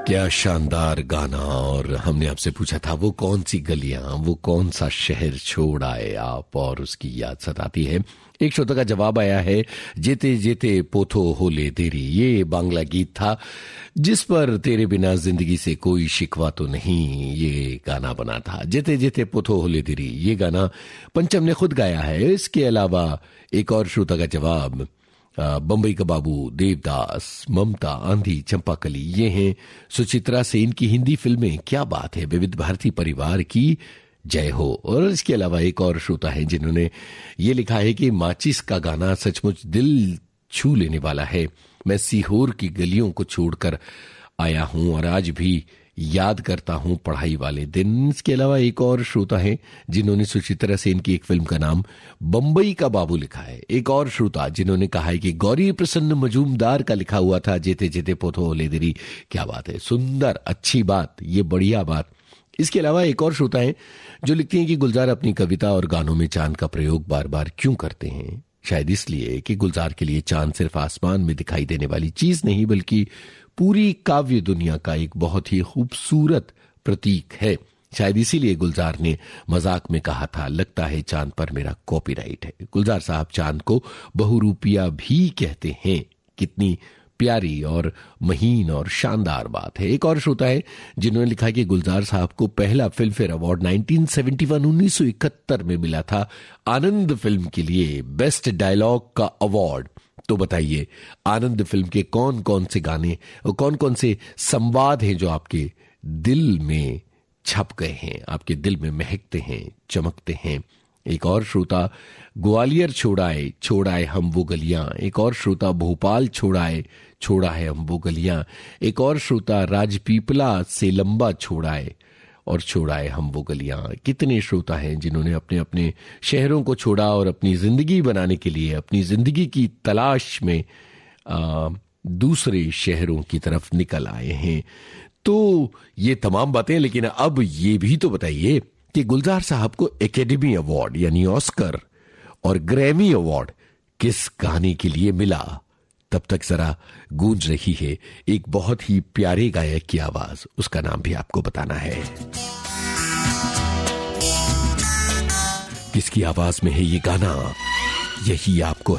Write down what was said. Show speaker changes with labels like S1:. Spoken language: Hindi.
S1: क्या शानदार गाना। और हमने आपसे पूछा था वो कौन सी गलियां, वो कौन सा शहर छोड़ आए आप, और उसकी याद सताती है। एक श्रोता का जवाब आया है, जेते जेते पोथो होले तेरी। ये बांग्ला गीत था जिस पर तेरे बिना जिंदगी से कोई शिकवा तो नहीं ये गाना बना था। जेते जेते पोथो होले तेरी ये गाना पंचम ने खुद गाया है। इसके अलावा एक और श्रोता का जवाब, बंबई का बाबू, देवदास, ममता, आंधी, चंपाकली, ये हैं सुचित्रा सेन की हिंदी फिल्में। क्या बात है, विविध भारती परिवार की जय हो। और इसके अलावा एक और श्रोता है जिन्होंने ये लिखा है कि माचिस का गाना सचमुच दिल छू लेने वाला है। मैं सीहोर की गलियों को छोड़कर आया हूं और आज भी याद करता हूं पढ़ाई वाले दिन। इसके अलावा एक और श्रोता है जिन्होंने सुचित्रा सेन की एक फिल्म का नाम बंबई का बाबू लिखा है। एक और श्रोता जिन्होंने कहा है कि गौरी प्रसन्न मजूमदार का लिखा हुआ था जेते जेते पोथो होले तेरी। क्या बात है, सुंदर, अच्छी बात, ये बढ़िया बात। इसके अलावा एक और श्रोता है जो लिखते हैं कि गुलजार अपनी कविता और गानों में चांद का प्रयोग बार बार क्यों करते हैं। शायद इसलिए कि गुलजार के लिए चांद सिर्फ आसमान में दिखाई देने वाली चीज नहीं बल्कि पूरी काव्य दुनिया का एक बहुत ही खूबसूरत प्रतीक है। शायद इसीलिए गुलजार ने मजाक में कहा था, लगता है चांद पर मेरा कॉपीराइट है। गुलजार साहब चांद को बहुरूपिया भी कहते हैं। कितनी प्यारी और महीन और शानदार बात है। एक और श्रोता है जिन्होंने लिखा कि गुलजार साहब को पहला फिल्म फेयर अवार्ड 1971 में मिला था आनंद फिल्म के लिए बेस्ट डायलॉग का अवार्ड। तो बताइए, आनंद फिल्म के कौन कौन से गाने और कौन कौन से संवाद हैं जो आपके दिल में छप गए हैं, आपके दिल में महकते हैं, चमकते हैं। एक और श्रोता ग्वालियर छोड़ाए हम वो गलियां। एक और श्रोता भोपाल छोड़ा है हम वो गलियां। एक और श्रोता राजपीपला से लंबा छोड़ाए हम वो गलियां। कितने श्रोता हैं जिन्होंने अपने अपने शहरों को छोड़ा और अपनी जिंदगी बनाने के लिए, अपनी जिंदगी की तलाश में दूसरे शहरों की तरफ निकल आए हैं। तो ये तमाम बातें, लेकिन अब ये भी तो बताइए कि गुलजार साहब को एकेडमी अवार्ड यानी ऑस्कर और ग्रैमी अवार्ड किस गाने के लिए मिला। तब तक जरा गूंज रही है एक बहुत ही प्यारे गायक की आवाज, उसका नाम भी आपको बताना है। किसकी आवाज में है ये गाना, यही आपको